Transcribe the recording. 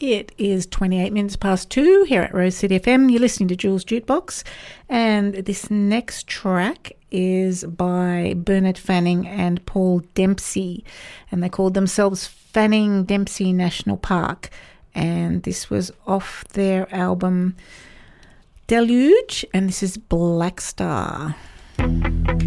It is 28 minutes past 2 here at Rose City FM. You're listening to Jules Jukebox, and this next track is by Bernard Fanning and Paul Dempsey, and they called themselves Fanning Dempsey National Park, and this was off their album Deluge, and this is Black Star.